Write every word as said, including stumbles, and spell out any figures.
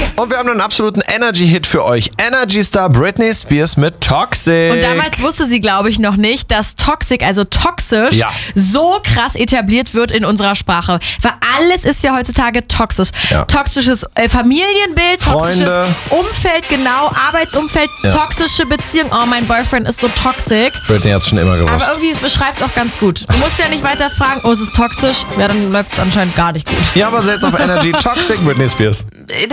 Und wir haben einen absoluten Energy-Hit für euch. Energy-Star Britney Spears mit Toxic. Und damals wusste sie, glaube ich, noch nicht, dass Toxic, also toxisch, Ja. so krass etabliert wird in unserer Sprache. Weil alles ist ja heutzutage toxisch. Ja. Toxisches äh, Familienbild, toxisches Freunde. Umfeld, genau, Arbeitsumfeld, Ja. toxische Beziehung. Oh, mein Boyfriend ist so toxic. Britney hat's schon immer gewusst. Aber irgendwie beschreibt es auch ganz gut. Du musst ja nicht weiter fragen, oh, ist es toxisch? Ja, dann läuft es anscheinend gar nicht gut. Ja, aber jetzt auf Energy Toxic Britney Spears.